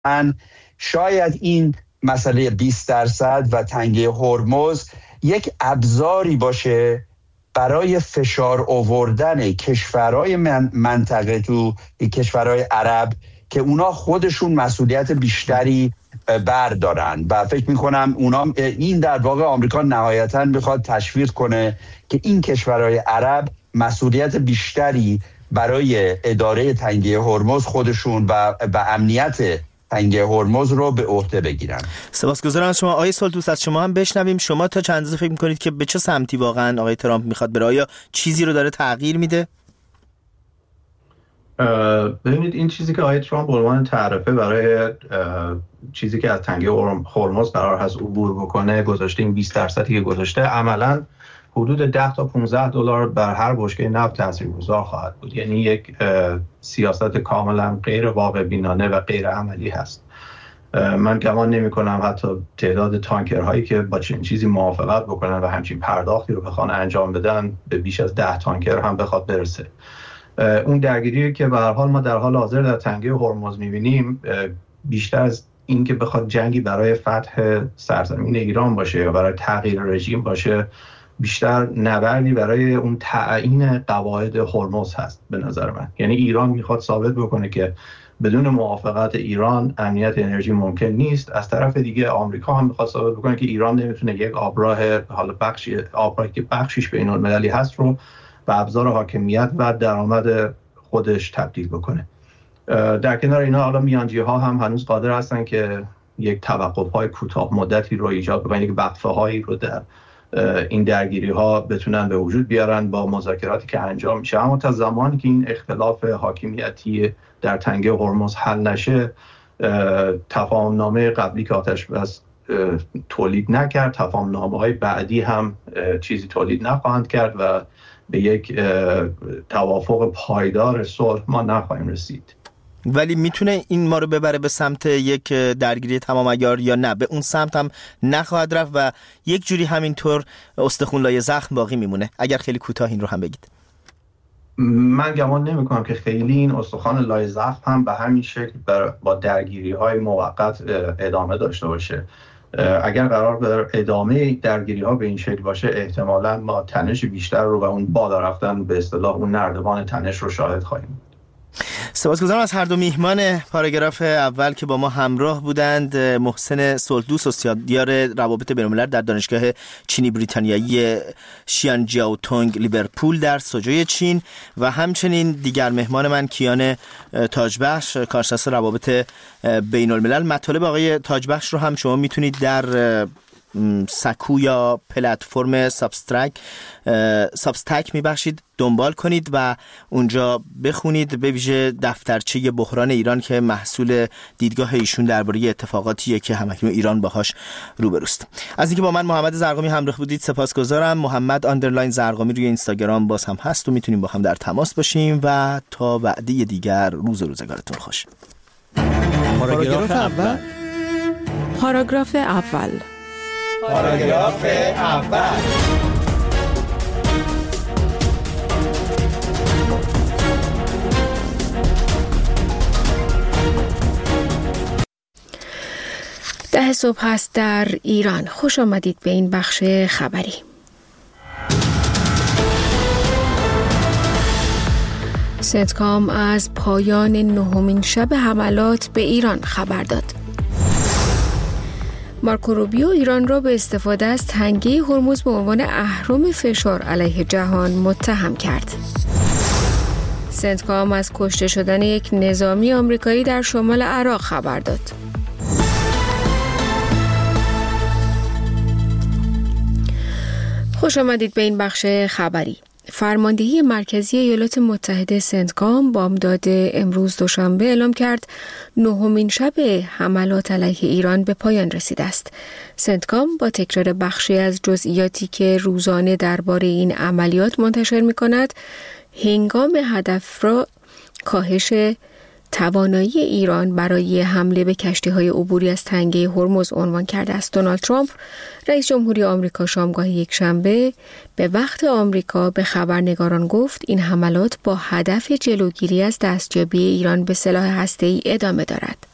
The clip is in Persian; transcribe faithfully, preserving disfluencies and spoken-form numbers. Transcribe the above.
شاید این مسئله بیست درصد و تنگه هرمز یک ابزاری باشه برای فشار آوردن کشورهای منطقه تو کشورهای عرب که اونا خودشون مسئولیت بیشتری بردارن و فکر میکنم اونا این در واقع آمریکا نهایتاً میخواد تشویق کنه که این کشورهای عرب مسئولیت بیشتری برای اداره تنگه هرمز خودشون و و امنیت تنگه هرمز رو به عهده بگیرن. سپاسگزارم از شما آقای سولتوس. از شما هم بشنویم شما تا چند روز فکر میکنید که به چه سمتی واقعا آقای ترامپ میخواد بره؟ آیا چیزی رو داره تغییر میده؟ ببینید این چیزی که آقای ترامپ به عنوان تعرفه برای چیزی که از تنگه هرمز قرار هست عبور بکنه گذاشته، این بیست درصدی که گذاشته عملاً حدود ده تا پانزده دلار بر هر بشکه نفت تاثیرگذار خواهد بود. یعنی یک سیاست کاملا غیر واقع بینانه و غیر عملی هست. من گمان نمی کنم حتی تعداد تانکرهایی که با چنین چیزی موافقت بکنن و همچین پرداختی رو بخوان انجام بدن به بیش از ده تانکر هم بخواد برسه. اون درگیری که به هر حال ما در حال حاضر در تنگه هرمز می‌بینیم بیشتر از این که بخواد جنگی برای فتح سرزمین ایران باشه یا برای تغییر رژیم باشه، بیشتر نبردی برای اون تعیین قواعد هرمز هست به نظر من. یعنی ایران میخواد ثابت بکنه که بدون موافقت ایران امنیت انرژی ممکن نیست. از طرف دیگه آمریکا هم میخواد ثابت بکنه که ایران نمیتونه یک آبراه حالا بخشی آبراهی که بخشیش بین المللی هست رو به ابزار حاکمیت و درآمد خودش تبدیل بکنه. در کنار اینا حالا میانجی‌ها هم هنوز قادر هستن که یک توقف‌های کوتاه مدتی رو ایجاد بکنن، یک وقفه‌هایی رو در این درگیری ها بتونن به وجود بیارن با مذاکراتی که انجام میشه. اما تا زمانی که این اختلاف حاکمیتی در تنگه هرمز حل نشه، تفاهم نامه قبلی که آتش بس تولید نکرد، تفاهم نامه های بعدی هم چیزی تولید نخواهند کرد و به یک توافق پایدار صلح ما نخواهیم رسید. ولی میتونه این ما رو ببره به سمت یک درگیری تمام عیار یا نه؟ به اون سمت هم نخواهد رفت و یک جوری همینطور استخون لای زخم باقی میمونه؟ اگر خیلی کوتاه این رو هم بگید. من گمان نمی کنم که خیلی این استخوان لای زخم هم به همین شکل با درگیری های موقت ادامه داشته باشه. اگر قرار بر ادامه درگیری ها به این شکل باشه، احتمالاً ما تنش بیشتر رو و اون بالا رفتن به اصطلاح اون نردبان تنش رو شاهد خواهیم. سپاسگزارم از هر دو میهمان پاراگراف اول که با ما همراه بودند. محسن سولتوس، استادیار روابط بین‌الملل در دانشگاه چینی بریتانیایی شیانجیاو تونگ لیورپول در سوجوی چین، و همچنین دیگر مهمان من کیان تاجبخش، کارشناس روابط بین‌الملل. مطالب آقای تاجبخش رو هم شما میتونید در سکو یا پلتفرم سابسترک سابستک میبخشید دنبال کنید و اونجا بخونید، به ویژه دفترچه بحران ایران که محصول دیدگاه ایشون درباره اتفاقاتیه که همکنون ایران باهاش روبروست. از اینکه با من محمد زرقامی همراه بودید سپاسگزارم. محمد آندرلاین زرقامی روی اینستاگرام باز هم هست و میتونیم با هم در تماس باشیم و تا وعده دیگر روز و روزگارتون خوش. پاراگراف اول پاراگراف اول پاراگراف اول ده صبح است در ایران. خوش آمدید به این بخش خبری. سنتکام از پایان نهمین شب حملات به ایران خبر داد. مارکو روبیو ایران را به استفاده از تنگه هرمز به عنوان اهرم فشار علیه جهان متهم کرد. سنتکام از کشته شدن یک نظامی آمریکایی در شمال عراق خبر داد. خوش آمدید به این بخش خبری. فرماندهی مرکزی ایالات متحده سنتکام بامداد امروز دوشنبه اعلام کرد نهمین شب حملات علیه ایران به پایان رسیده است. سنتکام با تکرار بخشی از جزئیاتی که روزانه درباره این عملیات منتشر می کند، هنگام هدف را کاهش توانایی ایران برای حمله به کشتی‌های عبوری از تنگه هرمز عنوان کرده است. دونالد ترامپ رئیس جمهوری آمریکا شامگاه یکشنبه به وقت آمریکا به خبرنگاران گفت این حملات با هدف جلوگیری از دستیابی ایران به سلاح هسته‌ای ادامه دارد.